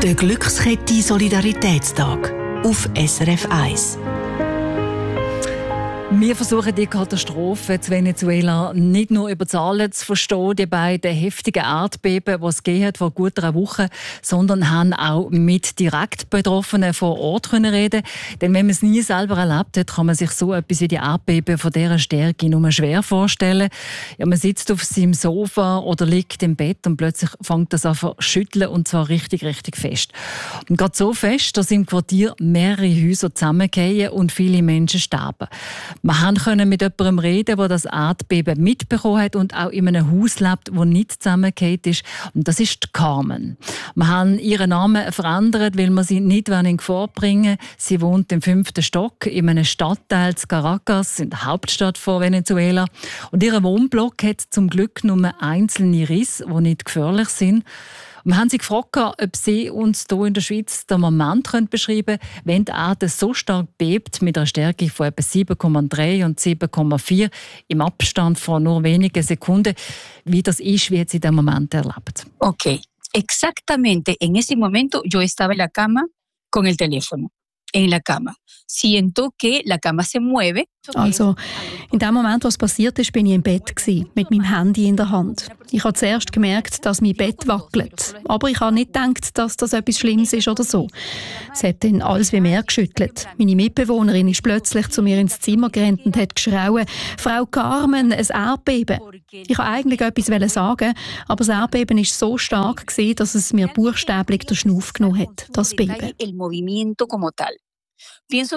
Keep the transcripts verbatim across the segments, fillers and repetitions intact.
Der Glückskette Solidaritätstag auf S R F eins. Wir versuchen die Katastrophe in Venezuela nicht nur über Zahlen zu verstehen, die beiden heftigen Erdbeben, die es gegeben hat vor gut einer Woche, sondern haben auch mit direkt Betroffenen vor Ort können reden. Denn wenn man es nie selber erlebt hat, kann man sich so etwas wie die Erdbeben von dieser Stärke nur schwer vorstellen. Ja, man sitzt auf seinem Sofa oder liegt im Bett und plötzlich fängt das an zu schütteln, und zwar richtig, richtig fest. Und gerade so fest, dass im Quartier mehrere Häuser zusammengehen und viele Menschen sterben. Wir konnten mit jemandem reden, der das Erdbeben mitbekommen hat und auch in einem Haus lebt, das nicht zusammengefallen ist. Und das ist Carmen. Wir haben ihren Namen verändert, weil wir sie nicht in Gefahr bringen. Sie wohnt im fünften Stock in einem Stadtteil in Caracas, in der Hauptstadt von Venezuela. Und ihr Wohnblock hat zum Glück nur einzelne Risse, die nicht gefährlich sind. Wir haben sie gefragt, ob sie uns hier in der Schweiz den Moment beschreiben können, wenn die Erde so stark bebt, mit einer Stärke von etwa sieben Komma drei und sieben Komma vier im Abstand von nur wenigen Sekunden, wie das ist, wie sie den Moment erlebt. Okay, exactamente en ese momento yo estaba en la cama con el teléfono. En la cama. Siento que la cama se mueve. Also, in dem Moment, was passiert ist, bin ich im Bett gewesen, mit meinem Handy in der Hand. Ich habe zuerst gemerkt, dass mein Bett wackelt. Aber ich habe nicht gedacht, dass das etwas Schlimmes ist oder so. Es hat dann alles wie mehr geschüttelt. Meine Mitbewohnerin ist plötzlich zu mir ins Zimmer gerannt und hat geschrauen: «Frau Carmen, ein Erdbeben!» Ich wollte eigentlich etwas sagen, aber das Erdbeben war so stark, dass es mir buchstäblich den Schnuff genommen hat, das Beben. Es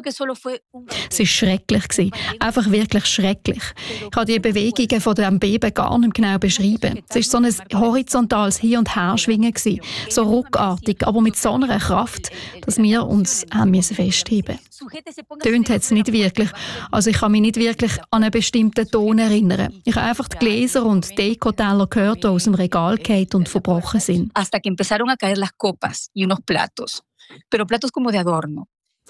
war schrecklich. Einfach wirklich schrecklich. Ich kann die Bewegungen von diesem Beben gar nicht genau beschreiben. Es war so ein horizontales Hin- und Herschwingen, so ruckartig, aber mit so einer Kraft, dass wir uns haben festheben mussten. Tönt hat es nicht wirklich. Also ich kann mich nicht wirklich an einen bestimmten Ton erinnern. Ich habe einfach die Gläser und Dekoteller gehört, die aus dem Regal gefallen und verbrochen sind. Hasta que empezaron a caer las copas y unos platos. Pero platos como de adorno.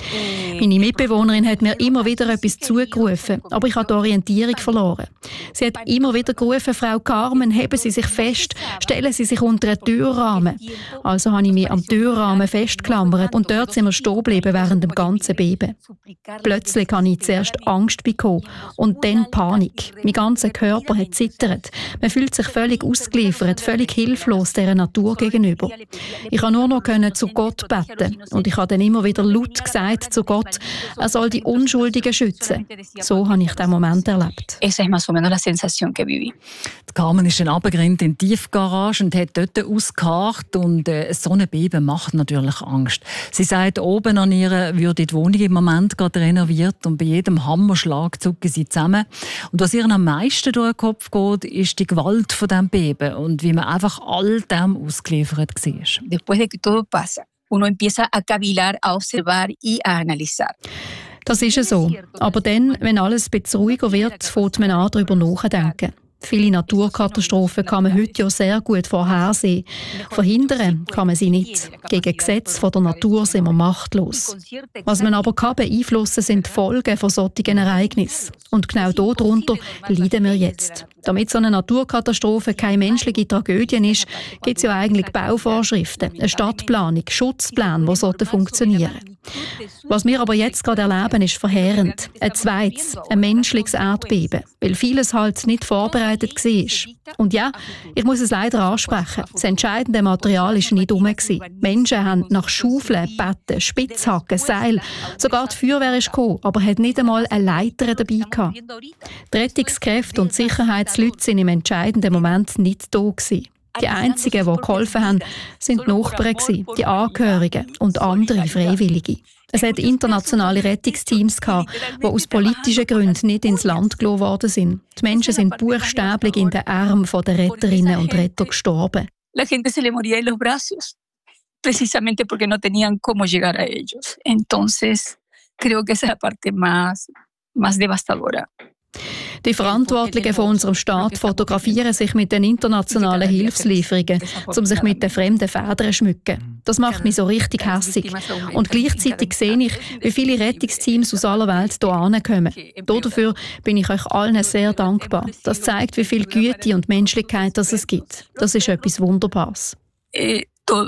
Meine Mitbewohnerin hat mir immer wieder etwas zugerufen, aber ich habe die Orientierung verloren. Sie hat immer wieder gerufen: «Frau Carmen, heben Sie sich fest, stellen Sie sich unter einen Türrahmen.» Also habe ich mich am Türrahmen festgeklammert und dort sind wir stehen geblieben während dem ganzen Beben. Plötzlich habe ich zuerst Angst bekommen und dann Panik. Mein ganzer Körper hat zittert. Man fühlt sich völlig ausgeliefert, völlig hilflos dieser Natur gegenüber. Ich konnte nur noch zu Gott beten und ich habe dann immer wieder laut gesagt zu Gott, er soll die Unschuldigen schützen. So habe ich diesen Moment erlebt. Esa es más o menos la sensación que viví. Carmen ist dann runtergerannt in die Tiefgarage und hat dort ausgeharrt. Und äh, so ein Beben macht natürlich Angst. Sie sagt, oben an ihr würde die Wohnung im Moment gerade renoviert und bei jedem Hammerschlag zucken sie zusammen. Und was ihr am meisten durch den Kopf geht, ist die Gewalt von diesem Beben und wie man einfach all dem ausgeliefert war. Después de que todo pasa, uno empieza a cavilar, a observar y a analizar. Das ist so. Aber dann, wenn alles ein bisschen ruhiger wird, fängt man an, darüber nachzudenken. Viele Naturkatastrophen kann man heute ja sehr gut vorhersehen. Verhindern kann man sie nicht. Gegen Gesetze von der Natur sind wir machtlos. Was man aber kann beeinflussen, sind die Folgen von solchen Ereignissen. Und genau darunter leiden wir jetzt. Damit so eine Naturkatastrophe keine menschliche Tragödie ist, gibt es ja eigentlich Bauvorschriften, eine Stadtplanung, Schutzpläne, die funktionieren sollten. Was wir aber jetzt gerade erleben, ist verheerend. Ein zweites, ein menschliches Erdbeben, weil vieles halt nicht vorbereitet war. Und ja, ich muss es leider ansprechen, das entscheidende Material war nicht rum. Menschen haben nach Schaufeln, Betten, Spitzhacken, Seil, sogar die Feuerwehr ist gekommen, aber hat nicht einmal eine Leiter dabei gehabt. Die Rettungskräfte und Sicherheitsleute sind im entscheidenden Moment nicht da gewesen. Die einzigen, die geholfen haben, sind die Nachbarn, die Angehörigen und andere Freiwillige. Es hat internationale Rettungsteams gehabt, die aus politischen Gründen nicht ins Land gelassen worden sind. Die Menschen sind buchstäblich in den Armen der Retterinnen und Retter gestorben. La gente se le moría en los brazos, precisamente porque no tenían cómo llegar a ellos. Entonces, creo que esa es la parte más, más devastadora. Die Verantwortlichen von unserem Staat fotografieren sich mit den internationalen Hilfslieferungen, um sich mit den fremden Federn zu schmücken. Das macht mich so richtig hässig. Und gleichzeitig sehe ich, wie viele Rettungsteams aus aller Welt hierher kommen. Dafür bin ich euch allen sehr dankbar. Das zeigt, wie viel Güte und Menschlichkeit das es gibt. Das ist etwas Wunderbares. Eh, todo.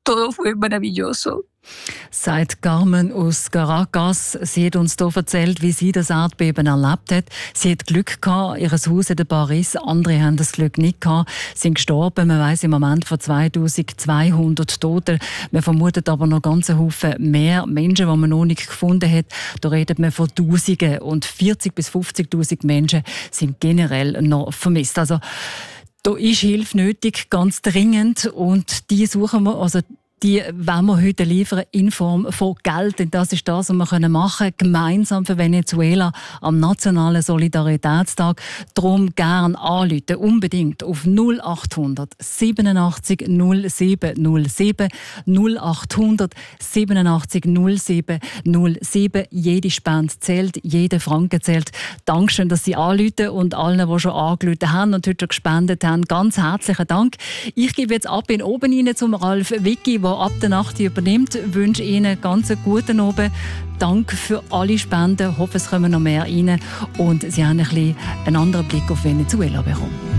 todo fue maravilloso. Sagt Carmen aus Caracas. Sie hat uns hier erzählt, wie sie das Erdbeben erlebt hat. Sie hat Glück gehabt, ihr Haus hat ein paar Risse, andere haben das Glück nicht gehabt, sind gestorben. Man weiss im Moment von zweitausendzweihundert Toten. Man vermutet aber noch ganz Haufen mehr Menschen, die man noch nicht gefunden hat. Da redet man von Tausenden und vierzigtausend bis fünfzigtausend Menschen sind generell noch vermisst. Also da ist Hilfe nötig, ganz dringend, und die suchen wir, also die wollen wir heute liefern in Form von Geld. Und das ist das, was wir machen können, gemeinsam für Venezuela am Nationalen Solidaritätstag. Darum gern anrufen, unbedingt auf null achthundert siebenundachtzig null sieben null sieben, null achthundert siebenundachtzig null sieben null sieben. Jede Spende zählt, jeder Franken zählt. Dankeschön, dass Sie anrufen, und allen, die schon angerufen haben und heute schon gespendet haben, ganz herzlichen Dank. Ich gebe jetzt ab in oben rein zum Ralf Wicki, der ab der Nacht übernimmt. Ich wünsche Ihnen ganz einen guten Abend. Danke für alle Spenden. Ich hoffe, es kommen noch mehr rein und Sie haben ein bisschen einen anderen Blick auf Venezuela bekommen.